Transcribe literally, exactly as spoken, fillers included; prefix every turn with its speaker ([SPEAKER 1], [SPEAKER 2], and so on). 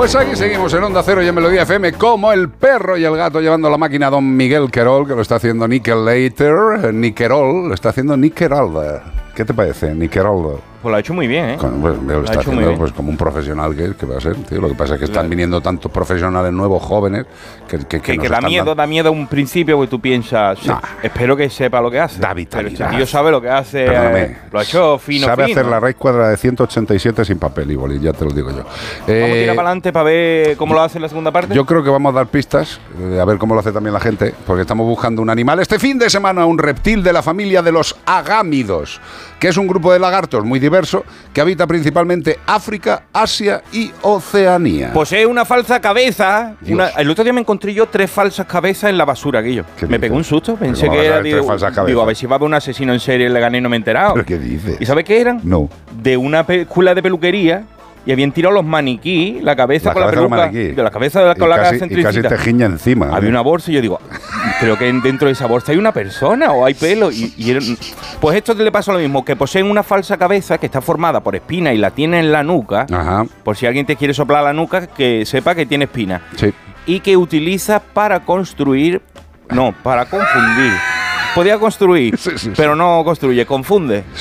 [SPEAKER 1] Pues aquí seguimos en Onda Cero y en Melodía F M como el perro y el gato llevando la máquina a don Miguel Querol, que lo está haciendo Nickelator, Nickerol, lo está haciendo Nickerol. ¿Qué te parece, Nickerol?
[SPEAKER 2] Pues lo ha hecho muy bien, ¿eh?
[SPEAKER 1] Con, pues, lo, lo está haciendo pues, como un profesional que, que va a ser, tío. Lo que pasa es que están claro. viniendo tantos profesionales nuevos, jóvenes, que, que, que,
[SPEAKER 2] que, que da miedo, dando. da miedo a un principio, porque tú piensas, sí, nah. espero que sepa lo que hace.
[SPEAKER 1] Da vitalidad.
[SPEAKER 2] Pero este tío sabe lo que hace, eh, lo ha hecho fino,
[SPEAKER 1] Sabe
[SPEAKER 2] fino.
[SPEAKER 1] hacer la raíz cuadrada de ciento ochenta y siete sin papel y boli, ya te lo digo yo.
[SPEAKER 2] Eh, vamos a tirar para adelante para ver cómo lo hace en la segunda parte.
[SPEAKER 1] Yo creo que vamos a dar pistas, eh, a ver cómo lo hace también la gente, porque estamos buscando un animal. Este fin de semana, un reptil de la familia de los agámidos, que es un grupo de lagartos muy diverso, que habita principalmente África, Asia y Oceanía.
[SPEAKER 2] Posee una falsa cabeza. Una, el otro día me encontré yo tres falsas cabezas en la basura, aquello. Me pegó un susto, pensé que era. Digo, digo, a ver si va a haber un asesino en serie, le gané y no me he enterado.
[SPEAKER 1] ¿Pero qué dices?
[SPEAKER 2] ¿Y sabes qué eran?
[SPEAKER 1] No.
[SPEAKER 2] De una escuela de peluquería. Y habían tirado los maniquí, la cabeza la con cabeza la peluca, de, de la cabeza de la, con la cara centricita.
[SPEAKER 1] Y casi te giña encima.
[SPEAKER 2] Había ¿eh? una bolsa y yo digo, creo que dentro de esa bolsa hay una persona o hay pelo. Y, y era, pues esto le pasa lo mismo, que poseen una falsa cabeza que está formada por espina y la tiene en la nuca.
[SPEAKER 1] Ajá.
[SPEAKER 2] Por si alguien te quiere soplar la nuca, que sepa que tiene espina.
[SPEAKER 1] Sí.
[SPEAKER 2] Y que utiliza para construir, no, para confundir. Podía construir, sí, sí, sí. pero no construye, confunde.